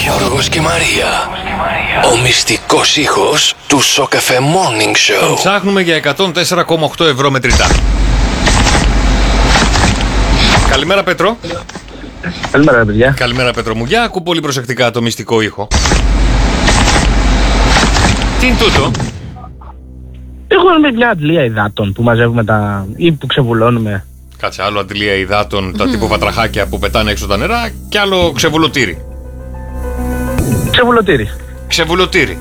Γιώργος και Μαρία. Ο μυστικός ήχος του Shock FM Morning Show. Τον ψάχνουμε για 104,8 ευρώ μετρητά. Καλημέρα, Πέτρο. Καλημέρα, παιδιά. Καλημέρα, Πέτρο μου. Για ακού πολύ προσεκτικά το μυστικό ήχο. Τι είναι τούτο? Έχουμε μια αντλία υδάτων που μαζεύουμε ή που ξεβουλώνουμε. Κάτσε, άλλο αντιλία υδάτων, τα τύπου βατραχάκια που πετάνε έξω τα νερά, και άλλο ξεβουλωτήρι. Ξεβουλωτήρι.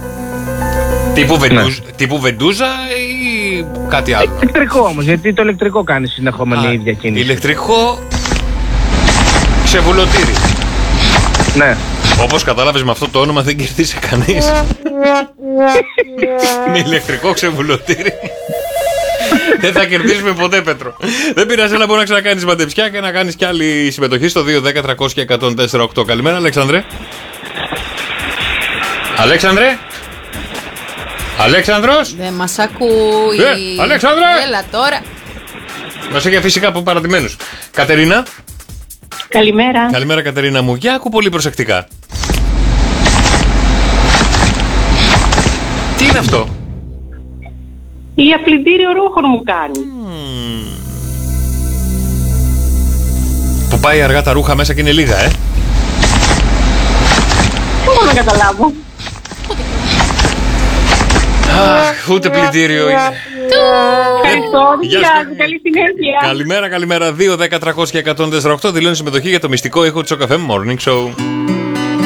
Τύπου βεντούζα ή κάτι άλλο? Ηλεκτρικό όμως, γιατί το ηλεκτρικό κάνει συνεχόμενη ίδια κίνηση. Ηλεκτρικό ξεβουλωτήρι. Ναι. Όπως κατάλαβες, με αυτό το όνομα δεν κερδίσει κανείς. Με ηλεκτρικό ξεβουλωτήρι δεν θα κερδίσουμε ποτέ, Πέτρο. Δεν πειράζει, αλλά μπορεί να ξανακάνεις μαντεψιά και να κάνεις κι άλλη συμμετοχή στο 210-300-1048. Καλημέρα, Αλέξανδρε. Αλέξανδρος. Δεν μας ακούει. Αλέξανδρε. Έλα τώρα. Μας έχει αφήσει κάπου παρατημένους. Κατερίνα. Καλημέρα. Καλημέρα, Κατερίνα μου. Για άκου πολύ προσεκτικά. Τι είναι αυτό? Για πλυντήριο ρούχων μου κάνει. Που πάει αργά τα ρούχα μέσα και είναι λίγα, Δεν μπορώ να καταλάβω. Αχ, ούτε πλυντήριο είναι. Ευχαριστώ. Γεια σου. Καλή συνέχεια. Καλημέρα. 2-10-300-1048. Δηλώνει συμμετοχή για το μυστικό ήχο του Shock FM Morning Show.